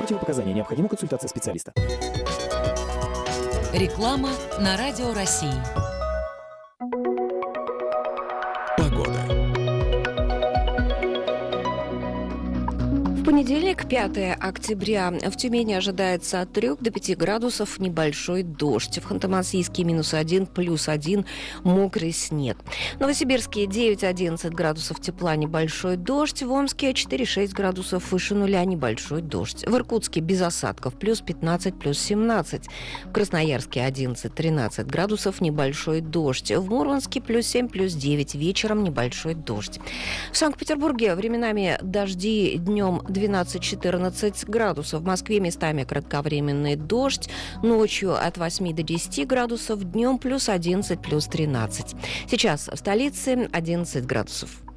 Противопоказания. Необходима консультация специалиста. Реклама на Радио России. Погода. В понедельник, 5 октября, в Тюмени ожидается от 3 до 5 градусов небольшой дождь. В Ханты-Мансийске -1, +1, мокрый снег. В Новосибирске 9-11 градусов тепла, небольшой дождь. В Омске 4-6 градусов выше нуля, небольшой дождь. В Иркутске без осадков, +15, +17. В Красноярске 11-13 градусов, небольшой дождь. В Мурманске +7, +9, вечером небольшой дождь. В Санкт-Петербурге временами дожди, днем 12-14 градусов. В Москве местами кратковременный дождь. Ночью от 8 до 10 градусов. Днем +11, +13. Сейчас в столице 11 градусов.